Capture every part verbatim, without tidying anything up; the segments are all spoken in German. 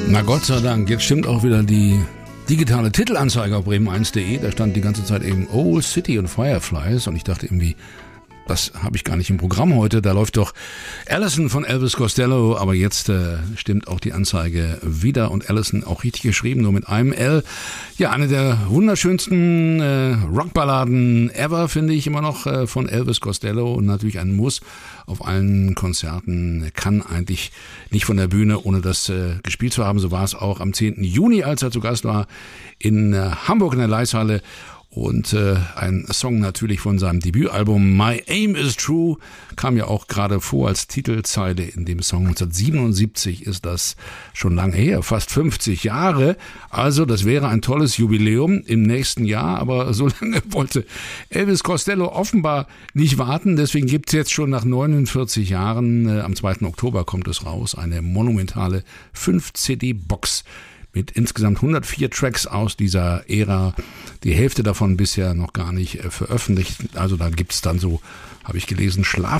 Na Gott sei Dank, jetzt stimmt auch wieder die digitale Titelanzeige auf bremen eins punkt de. Da stand die ganze Zeit eben Old City und Fireflies und ich dachte irgendwie, das habe ich gar nicht im Programm heute. Da läuft doch Allison von Elvis Costello, aber jetzt äh, stimmt auch die Anzeige wieder und Allison auch richtig geschrieben, nur mit einem L. Ja, eine der wunderschönsten äh, Rockballaden ever, finde ich immer noch, äh, von Elvis Costello und natürlich ein Muss auf allen Konzerten. Kann eigentlich nicht von der Bühne, ohne das äh, gespielt zu haben. So war es auch am zehnten Juni, als er zu Gast war in äh, Hamburg in der Leishalle. Und äh, ein Song natürlich von seinem Debütalbum My Aim is True kam ja auch gerade vor als Titelzeile in dem Song. neunzehnhundertsiebenundsiebzig ist das schon lange her, fast fünfzig Jahre. Also das wäre ein tolles Jubiläum im nächsten Jahr, aber so lange wollte Elvis Costello offenbar nicht warten. Deswegen gibt es jetzt schon nach neunundvierzig Jahren, äh, am zweiten Oktober kommt es raus, eine monumentale fünf C D-Box mit insgesamt hundertvier Tracks aus dieser Ära, die Hälfte davon bisher noch gar nicht äh, veröffentlicht. Also da gibt's dann so, habe ich gelesen,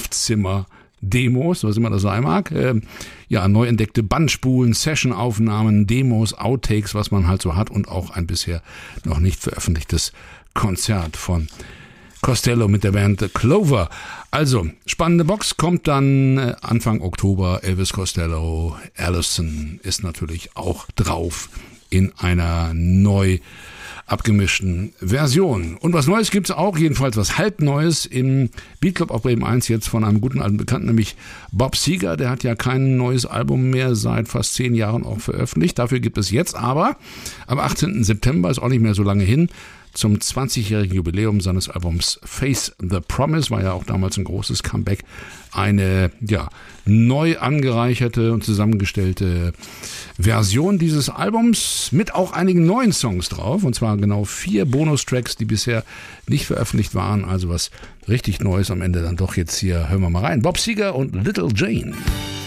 Schlafzimmer-Demos, was immer das sein mag. Äh, ja, neu entdeckte Bandspulen, Sessionaufnahmen, Demos, Outtakes, was man halt so hat und auch ein bisher noch nicht veröffentlichtes Konzert von Costello mit der Band The Clover. Also, spannende Box, kommt dann Anfang Oktober. Elvis Costello, Allison ist natürlich auch drauf in einer neu abgemischten Version. Und was Neues gibt's auch, jedenfalls was halbneues im Beatclub auf Bremen eins jetzt von einem guten alten Bekannten, nämlich Bob Seger. Der hat ja kein neues Album mehr seit fast zehn Jahren auch veröffentlicht. Dafür gibt es jetzt aber am achtzehnten September, ist auch nicht mehr so lange hin, zum zwanzigjährigen Jubiläum seines Albums Face the Promise, war ja auch damals ein großes Comeback, eine ja neu angereicherte und zusammengestellte Version dieses Albums mit auch einigen neuen Songs drauf, und zwar genau vier Bonustracks, die bisher nicht veröffentlicht waren, also was richtig Neues am Ende dann doch jetzt hier. Hören wir mal rein. Bob Seger und Little Jane.